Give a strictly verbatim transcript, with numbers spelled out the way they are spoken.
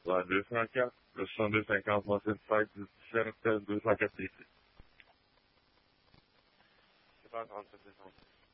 Ouais, deux cent quatre, le soixante-deux cinquante, Mossad Fight, dix-sept, deux cent quatre ici. C'est pas trente-sept deux cent.